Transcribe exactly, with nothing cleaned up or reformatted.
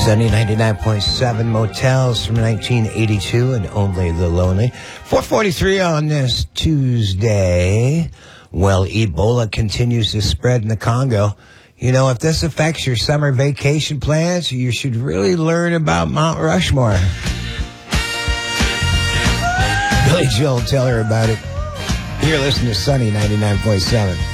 Sunny ninety-nine point seven Motels from nineteen eighty-two and Only the Lonely. four forty-three on this Tuesday. Well, Ebola continues to spread in the Congo. You know, if this affects your summer vacation plans, you should really learn about Mount Rushmore. Billy Joel, tell her about it. You're listening to Sunny ninety-nine point seven.